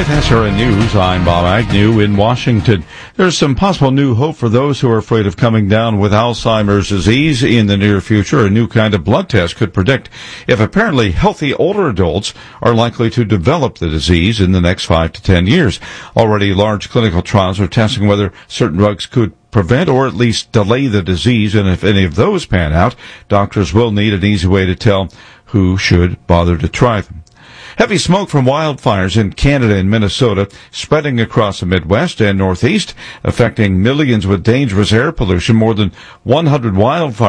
SRN News, I'm Bob Agnew in Washington. There's some possible new hope for those who are afraid of coming down with Alzheimer's disease in the near future. A new kind of blood test could predict if apparently healthy older adults are likely to develop the disease in the next 5 to 10 years. Already large clinical trials are testing whether certain drugs could prevent or at least delay the disease, and if any of those pan out, doctors will need an easy way to tell who should bother to try them. Heavy smoke from wildfires in Canada and Minnesota spreading across the Midwest and Northeast, affecting millions with dangerous air pollution. More than 100 wildfires